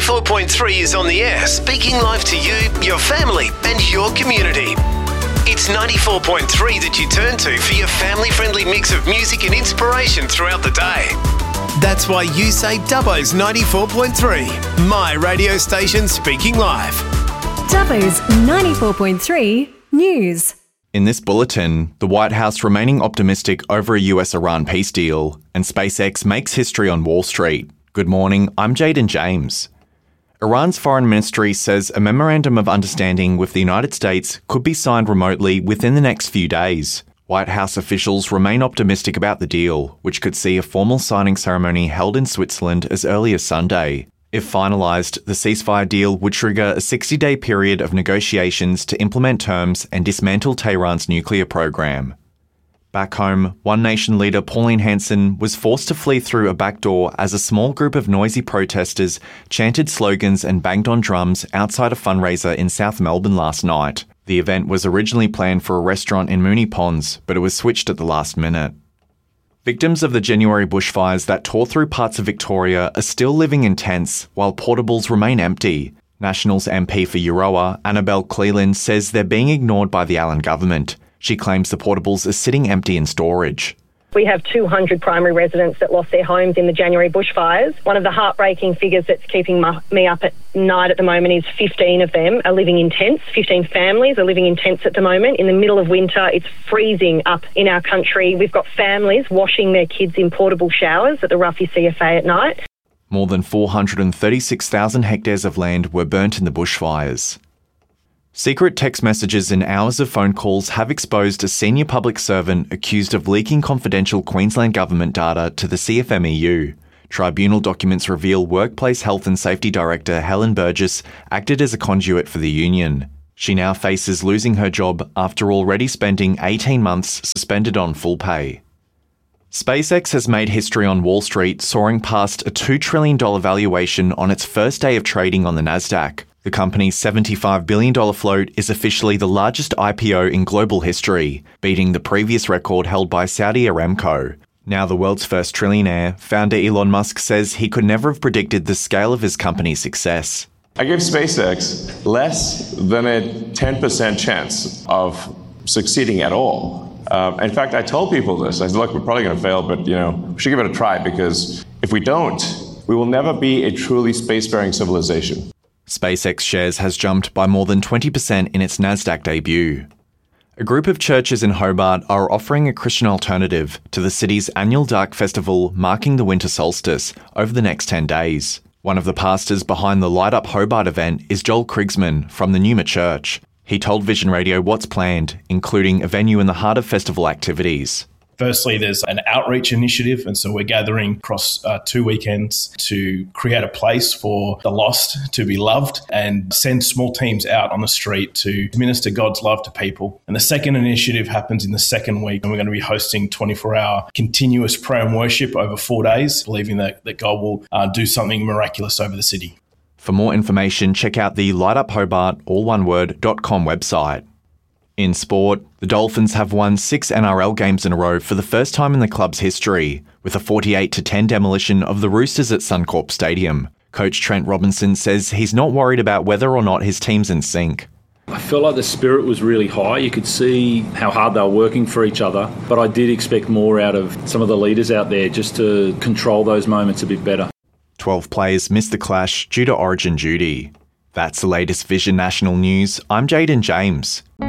94.3 is on the air, speaking live to you, your family and your community. It's 94.3 that you turn to for your family-friendly mix of music and inspiration throughout the day. That's why you say Dubbo's 94.3, my radio station speaking live. Dubbo's 94.3 News. In this bulletin, the White House remaining optimistic over a US-Iran peace deal, and SpaceX makes history on Wall Street. Good morning, I'm Jaden James. Iran's foreign ministry says a memorandum of understanding with the United States could be signed remotely within the next few days. White House officials remain optimistic about the deal, which could see a formal signing ceremony held in Switzerland as early as Sunday. If finalised, the ceasefire deal would trigger a 60-day period of negotiations to implement terms and dismantle Tehran's nuclear program. Back home, One Nation leader Pauline Hanson was forced to flee through a back door as a small group of noisy protesters chanted slogans and banged on drums outside a fundraiser in South Melbourne last night. The event was originally planned for a restaurant in Moonee Ponds, but it was switched at the last minute. Victims of the January bushfires that tore through parts of Victoria are still living in tents while portables remain empty. Nationals MP for Euroa, Annabelle Cleland, says they're being ignored by the Allen government. She claims the portables are sitting empty in storage. We have 200 primary residents that lost their homes in the January bushfires. One of the heartbreaking figures that's keeping me up at night at the moment is 15 of them are living in tents. 15 families are living in tents at the moment. In the middle of winter, it's freezing up in our country. We've got families washing their kids in portable showers at the Roughy CFA at night. More than 436,000 hectares of land were burnt in the bushfires. Secret text messages and hours of phone calls have exposed a senior public servant accused of leaking confidential Queensland government data to the CFMEU. Tribunal documents reveal Workplace Health and Safety Director Helen Burgess acted as a conduit for the union. She now faces losing her job after already spending 18 months suspended on full pay. SpaceX has made history on Wall Street, soaring past a $2 trillion valuation on its first day of trading on the Nasdaq. The company's $75 billion float is officially the largest IPO in global history, beating the previous record held by Saudi Aramco. Now the world's first trillionaire, founder Elon Musk says he could never have predicted the scale of his company's success. I give SpaceX less than a 10% chance of succeeding at all. In fact, I told people this. I said, look, we're probably going to fail, but we should give it a try, because if we don't, we will never be a truly spacefaring civilization. SpaceX shares has jumped by more than 20% in its Nasdaq debut. A group of churches in Hobart are offering a Christian alternative to the city's annual Dark Festival marking the winter solstice over the next 10 days. One of the pastors behind the Light Up Hobart event is Joel Krigsman from the Numa Church. He told Vision Radio what's planned, including a venue in the heart of festival activities. Firstly, there's an outreach initiative, and so we're gathering across 2 weekends to create a place for the lost to be loved and send small teams out on the street to minister God's love to people. And the second initiative happens in the second week, and we're going to be hosting 24-hour continuous prayer and worship over 4 days, believing that God will do something miraculous over the city. For more information, check out the lightupHobart.com website. In sport, the Dolphins have won 6 NRL games in a row for the first time in the club's history, with a 48-10 demolition of the Roosters at Suncorp Stadium. Coach Trent Robinson says he's not worried about whether or not his team's in sync. I felt like the spirit was really high. You could see how hard they were working for each other, but I did expect more out of some of the leaders out there just to control those moments a bit better. 12 players missed the clash due to origin duty. That's the latest Vision National News. I'm Jaden James.